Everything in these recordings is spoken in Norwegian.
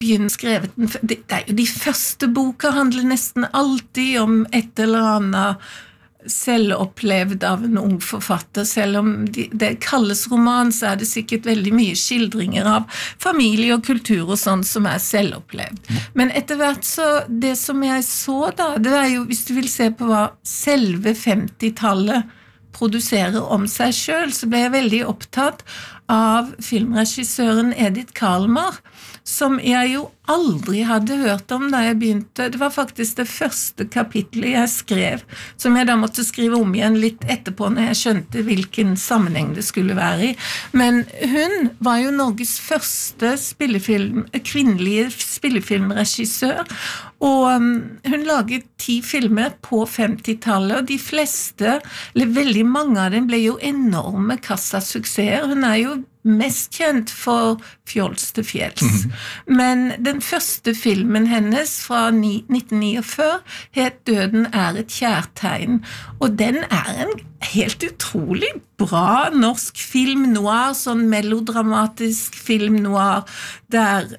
begynner skrevet det jo de første boka handler nesten alltid om et eller annet selvopplevd av en ung forfatter, selv om det kalles roman, så det sikkert veldig mye skildringer av familie og kultur og sånn som selvopplevd. Men etter hvert så, det som jeg så da, det jo, hvis du vil se på hva selve 50-tallet produserer om seg selv, så ble jeg veldig opptatt av filmregissøren Edith Karlmar, som jeg jo aldri hadde hørt om da jeg begynte. Det var faktisk det første kapitlet jeg skrev, som jeg da måtte skrive om igjen litt etterpå når jeg skjønte hvilken sammenheng det skulle være i. Men hun var jo Norges første kvinnelige spillefilmregissør, og hun laget 10 filmer på 50-tallet, og de fleste, eller veldig mange av dem, ble jo enorme kassasuksesser. Hun jo mest kjent for Fjols til fjells. Men den første filmen hennes fra 1949 het Døden et kjærtegn, og den en helt utrolig bra norsk film noir, sånn melodramatisk film noir, der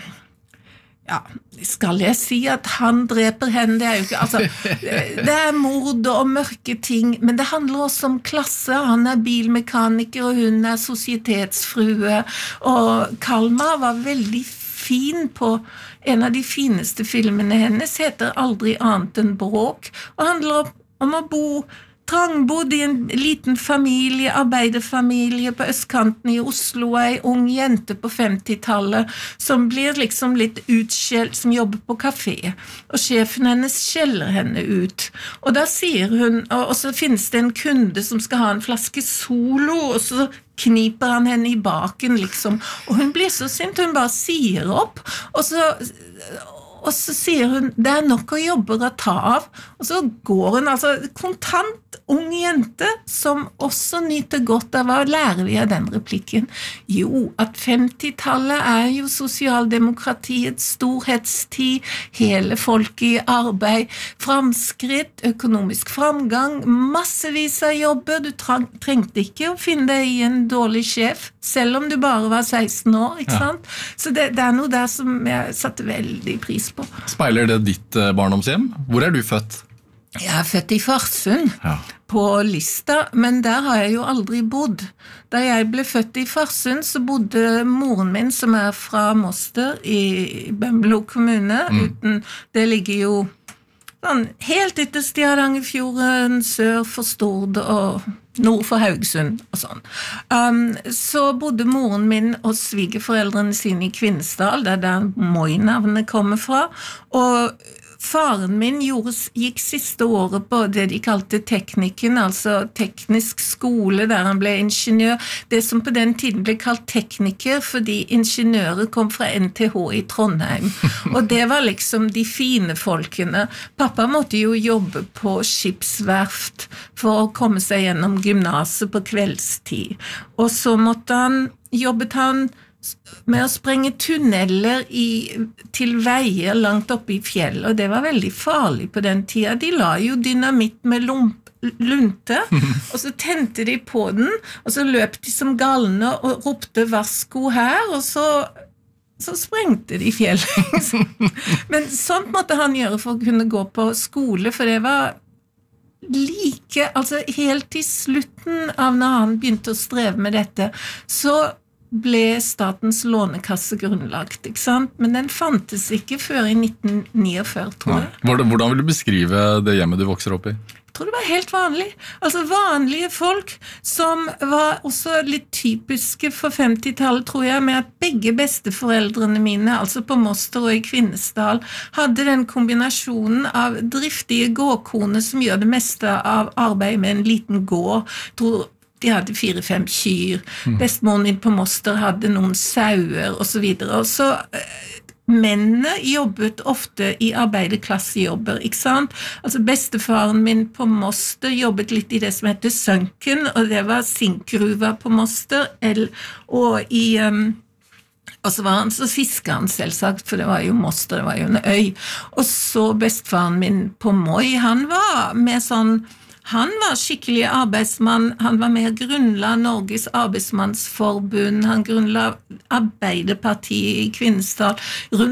skal jeg si at han dreper henne, det jo ikke, altså, det mord og mørke ting, men det handler også om klasse, han bilmekaniker, og hun sosietetsfrue, og Karlmar var veldig fin på en av de fineste filmene hennes, heter Aldri annet enn bråk, og handler om å bo trangbodd i en liten familie, arbeiderfamilie på østkanten i Oslo, ung jente på 50-tallet, som blir liksom litt utskjelt, som jobber på kafé, og sjefen hennes skjeller henne ut. Og da sier hun, og så finnes det en kunde som skal ha en flaske Solo, og så kniper han henne i baken, liksom. Og hun blir så sint, hun bare sier opp, og så sier hun, det nok å jobbe å ta av, og så går hun, altså kontant, ung jente, som også nyter godt av, hva lærer vi av den replikken? Jo, at 50-tallet jo sosialdemokratiets storhetstid, hele folket i arbeid, framskritt, økonomisk framgang, massevis av jobber, du trengte ikke å finne deg i en dårlig sjef, selv om du bare var 16 år, ikke sant? Så det noe der som jeg satte veldig pris på. Speiler det ditt barndomshjem? Hvor du født? Jeg født i Farsund, på Lista, men der har jeg jo aldri bodd. Da jeg ble født i Farsund, så bodde moren min, som fra Moster, i Bømlo kommune. Det ligger jo sånn, helt ytterst i Hardangerfjorden, sør for Stord og nord for Haugesund og sånn. Så bodde moren min og svigerforeldrene sine i Kvinesdal, der Moi-navnet kommer fra, og faren min gikk siste året på det de kalte teknikken, altså teknisk skole, der han ble ingeniør. Det som på den tiden ble kalt tekniker, fordi ingeniører kom fra NTH i Trondheim. Og det var liksom de fine folkene. Pappa måtte jo jobbe på skipsverft for å komme seg gjennom gymnaset på kveldstid. Og så jobbet han med å sprenge tunneler til veier langt oppe i fjell, og det var veldig farlig på den tida. De la jo dynamitt med lunte, og så tente de på den, og så løp de som galne og ropte varsko her, og så sprengte de fjell. Men sånt måtte han gjøre for å kunne gå på skole, for det var altså helt til slutten av når han begynte å streve med dette, så ble statens lånekasse grunnlagt, ikke sant? Men den fantes ikke før i 1949, tror jeg. Hvordan vil du beskrive det hjemmet du vokser opp i? Jeg tror det var helt vanlig. Altså vanlige folk som var også litt typiske for 50-tallet, tror jeg, med at begge besteforeldrene mine, altså på Moster og i Kvinesdal, hadde den kombinasjonen av driftige gårdkoner som gjør det meste av arbeid med en liten gård. Jeg tror de hadde 4-5 kyr, bestemoren min på Moster hadde noen sauer og så videre, og så mennene jobbet ofte i arbeiderklassejobber, ikke sant? Altså bestefaren min på Moster jobbet litt i det som heter Sunken, og det var sinkgruva på Moster, og så var han så fisket han selvsagt, for det var jo Moster, det var jo en øy, og så bestefaren min på Moi, han var skikkelig arbeidsmann, han var med å grunnla Norges arbeidsmannsforbund, han grunnla Arbeiderpartiet i Kvinesdal, rundt